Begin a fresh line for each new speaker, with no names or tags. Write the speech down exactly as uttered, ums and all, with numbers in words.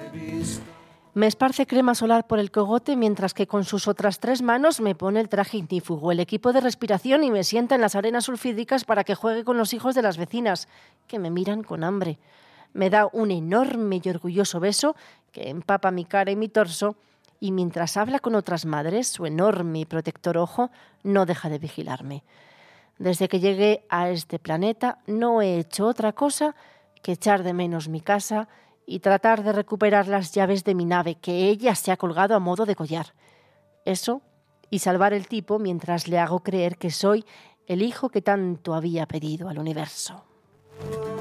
Me esparce crema solar por el cogote mientras que con sus otras tres manos me pone el traje ignífugo, el equipo de respiración y me sienta en las arenas sulfídicas para que juegue con los hijos de las vecinas, que me miran con hambre. Me da un enorme y orgulloso beso que empapa mi cara y mi torso y mientras habla con otras madres, su enorme y protector ojo no deja de vigilarme. Desde que llegué a este planeta no he hecho otra cosa que echar de menos mi casa y tratar de recuperar las llaves de mi nave que ella se ha colgado a modo de collar. Eso y salvar el tipo mientras le hago creer que soy el hijo que tanto había pedido al universo.